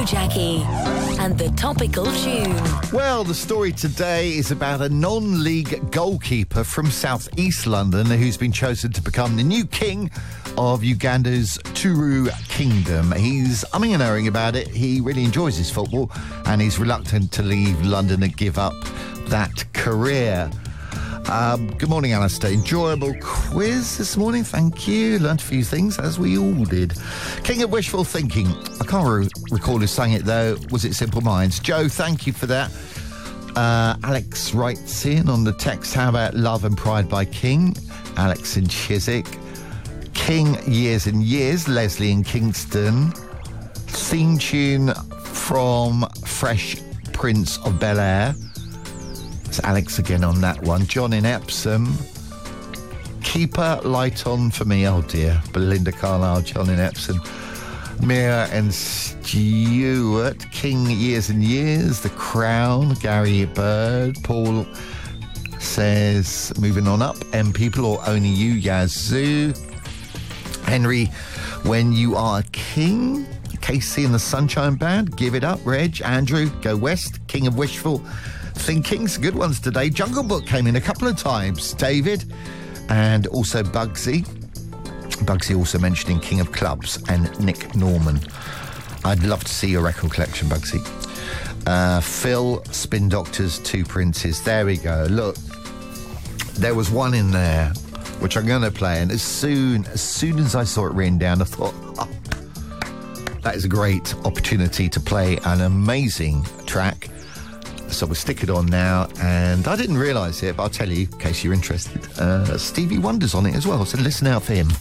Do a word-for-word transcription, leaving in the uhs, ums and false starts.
Joe Jackie and the topical tune. Well, the story today is about a non-league goalkeeper from South East London who's been chosen to become the new king of Uganda's Turu Kingdom. He's umming and ahhing about it. He really enjoys his football and he's reluctant to leave London and give up that career. Um, good morning, Alistair. Enjoyable quiz this morning. Thank you. Learned a few things, as we all did. King of Wishful Thinking. I can't re- recall who sang it, though. Was it Simple Minds? Joe, thank you for that. Uh, Alex writes in on the text, how about Love and Pride by King? Alex in Chiswick. King, Years and Years. Leslie in Kingston. Theme tune from Fresh Prince of Bel-Air. It's Alex again on that one. John in Epsom. Keeper, Light On for Me. Oh dear. Belinda Carlisle, John in Epsom. Mira and Stuart. King, Years and Years. The Crown. Gary Bird. Paul says, moving on up. M People or Only You, Yazoo. Henry, When You Are a King. Casey and the Sunshine Band. Give It Up. Reg. Andrew, Go West. King of Wishful Thinking. Some good ones today. Jungle Book came in a couple of times. David and also Bugsy. Bugsy also mentioning King of Clubs and Nick Norman. I'd love to see your record collection, Bugsy. Uh, Phil, Spin Doctors, Two Princes. There we go. Look, there was one in there which I'm going to play, and as soon as soon as I saw it written down, I thought, oh, that is a great opportunity to play an amazing track. So we'll stick it on now, and I didn't realise it, but I'll tell you in case you're interested. Uh, Stevie Wonder's on it as well, so listen out for him.